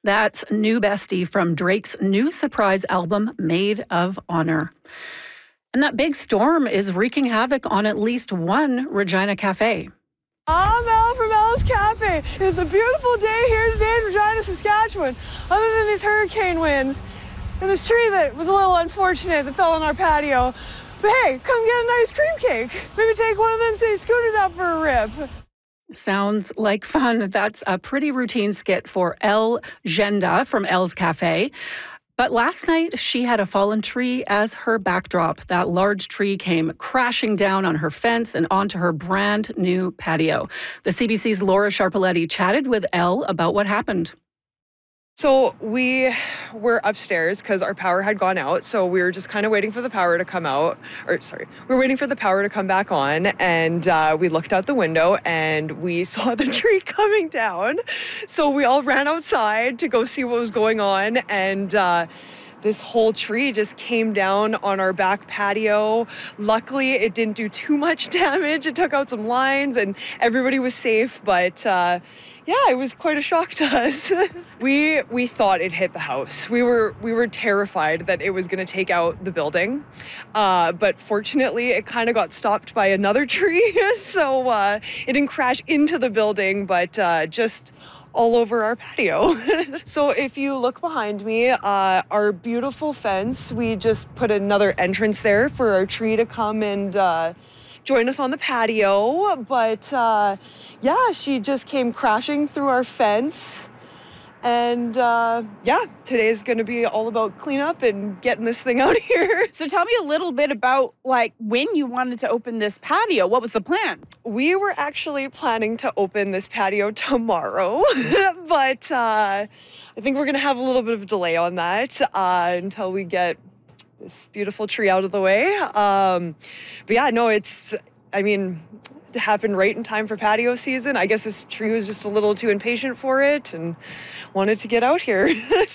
That's New Bestie from Drake's new surprise album, Made of Honor. And that big storm is wreaking havoc on at least one Regina cafe. I'm Elle from Elle's Cafe. It's a beautiful day here today in Regina, Saskatchewan, other than these hurricane winds and this tree that was a little unfortunate that fell on our patio. But hey, come get an ice cream cake. Maybe take one of them city scooters out for a rip. Sounds like fun. That's a pretty routine skit for Elle Genda from Elle's Cafe. But last night, she had a fallen tree as her backdrop. That large tree came crashing down on her fence and onto her brand new patio. The CBC's Laura Sharpaletti chatted with Elle about what happened. So we were upstairs because our power had gone out. So we were just kind of waiting for the power to come out. We were waiting for the power to come back on. And we looked out the window and we saw the tree coming down. So we all ran outside to go see what was going on. And this whole tree just came down on our back patio. Luckily, it didn't do too much damage. It took out some lines and everybody was safe. But yeah, it was quite a shock to us. We thought it hit the house. We were terrified that it was going to take out the building. But fortunately, it kind of got stopped by another tree. So it didn't crash into the building, but just all over our patio. So if you look behind me, our beautiful fence, we just put another entrance there for our tree to come and join us on the patio. But yeah, she just came crashing through our fence. And yeah, today's going to be all about cleanup and getting this thing out of here. So tell me a little bit about when you wanted to open this patio. What was the plan? We were actually planning to open this patio tomorrow, but I think we're going to have a little bit of a delay on that until we get this beautiful tree out of the way. But yeah, no, it happened right in time for patio season. I guess this tree was just a little too impatient for it and wanted to get out here.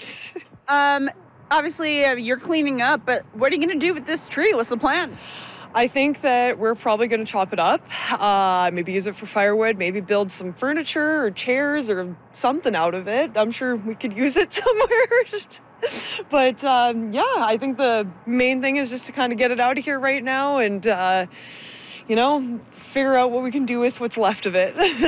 Obviously, you're cleaning up, but what are you going to do with this tree? What's the plan? I think that we're probably going to chop it up, maybe use it for firewood, maybe build some furniture or chairs or something out of it. I'm sure we could use it somewhere. But yeah, I think the main thing is just to kind of get it out of here right now and, figure out what we can do with what's left of it.